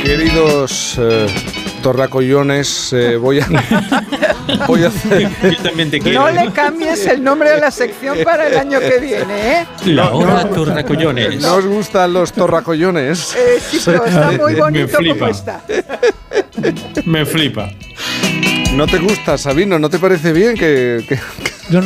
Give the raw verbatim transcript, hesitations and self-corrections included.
Queridos eh, torracollones, eh, voy a voy a hacer. Yo también te quiero. No le cambies el nombre a la sección para el año que viene, ¿eh? La hora torracollones. ¿No os gustan los torracollones? Eh, sí, pero está muy Me bonito flipa. como está. Me flipa. ¿No te gusta, Sabino? ¿No te parece bien que, que,